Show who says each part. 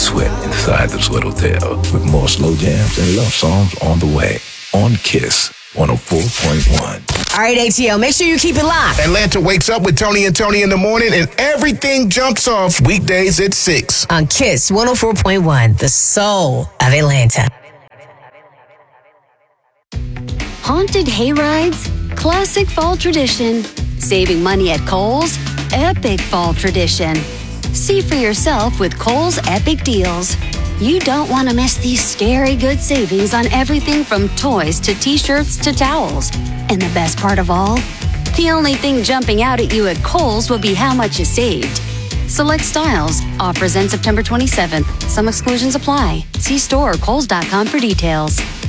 Speaker 1: sweat inside this little tail with more slow jams and love songs on the way on Kiss 104.1.
Speaker 2: All right, ATL, make sure you keep it locked.
Speaker 3: Atlanta wakes up with Tony and Tony in the morning, and everything jumps off weekdays at 6.
Speaker 2: On Kiss 104.1, the soul of Atlanta.
Speaker 4: Haunted hayrides, classic fall tradition. Saving money at Kohl's, epic fall tradition. See for yourself with Kohl's Epic Deals. You don't want to miss these scary good savings on everything from toys to t-shirts to towels. And the best part of all? The only thing jumping out at you at Kohl's will be how much you saved. Select styles. Offers end September 27th. Some exclusions apply. See store or kohls.com for details.